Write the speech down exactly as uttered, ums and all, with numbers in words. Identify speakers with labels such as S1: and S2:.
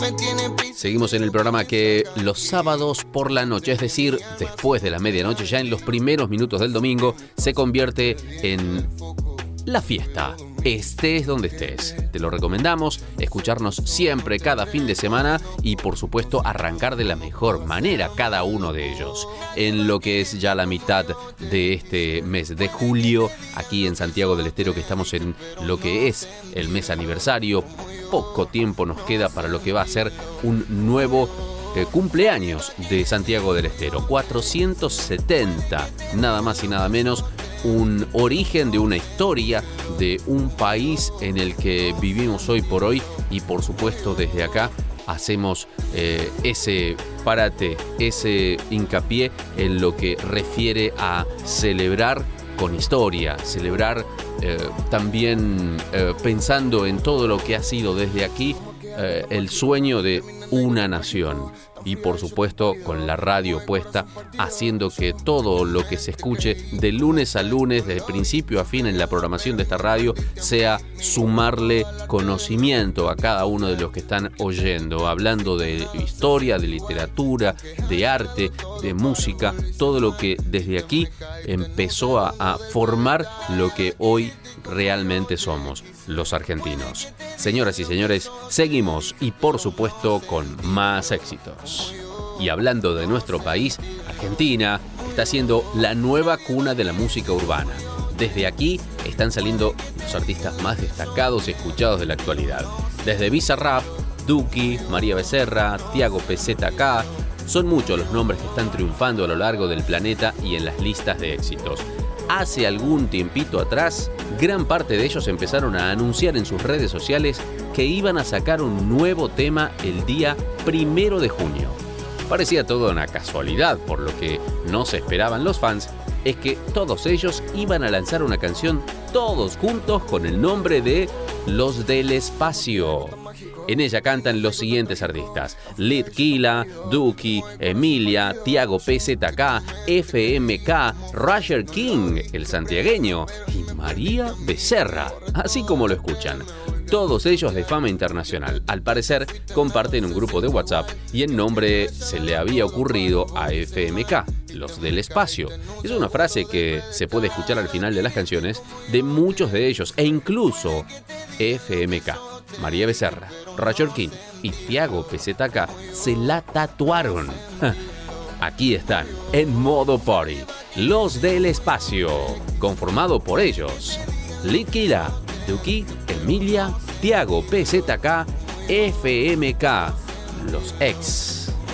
S1: Seguimos en el programa que los sábados por la noche, es decir, después de la medianoche, ya en los primeros minutos del domingo, se convierte en la fiesta. Estés donde estés. Te lo recomendamos, escucharnos siempre, cada fin de semana y, por supuesto, arrancar de la mejor manera cada uno de ellos. En lo que es ya la mitad de este mes de julio, aquí en Santiago del Estero, que estamos en lo que es el mes aniversario. Poco tiempo nos queda para lo que va a ser un nuevo eh, cumpleaños de Santiago del Estero. cuatrocientos setenta, nada más y nada menos. Un origen de una historia de un país en el que vivimos hoy por hoy y, por supuesto, desde acá hacemos eh, ese parate, ese hincapié en lo que refiere a celebrar con historia, celebrar eh, también eh, pensando en todo lo que ha sido desde aquí eh, el sueño de una nación. Y por supuesto con la radio puesta, haciendo que todo lo que se escuche de lunes a lunes, de principio a fin en la programación de esta radio, sea sumarle conocimiento a cada uno de los que están oyendo, hablando de historia, de literatura, de arte, de música, todo lo que desde aquí empezó a, a formar lo que hoy realmente somos, los argentinos. Señoras y señores, seguimos y por supuesto con más éxitos. Y hablando de nuestro país, Argentina está siendo la nueva cuna de la música urbana. Desde aquí están saliendo los artistas más destacados y escuchados de la actualidad. Desde Bizarrap, Duki, María Becerra, Tiago P Z K, son muchos los nombres que están triunfando a lo largo del planeta y en las listas de éxitos. Hace algún tiempito atrás, gran parte de ellos empezaron a anunciar en sus redes sociales que iban a sacar un nuevo tema el día primero de junio. Parecía toda una casualidad, por lo que no se esperaban los fans, es que todos ellos iban a lanzar una canción todos juntos con el nombre de Los del Espacio. En ella cantan los siguientes artistas: Litquila, Duki, Emilia, Tiago P Z K, F M K, Roger King, el santiagueño, y María Becerra, así como lo escuchan. Todos ellos de fama internacional. Al parecer, comparten un grupo de WhatsApp y el nombre se le había ocurrido a F M K, Los del Espacio. Es una frase que se puede escuchar al final de las canciones de muchos de ellos, e incluso F M K, María Becerra, Roger King y Tiago P Z K se la tatuaron. Aquí están, en modo party, Los del Espacio, conformado por ellos: Litquila, Duki, Emilia, Tiago P Z K, F M K, los ex.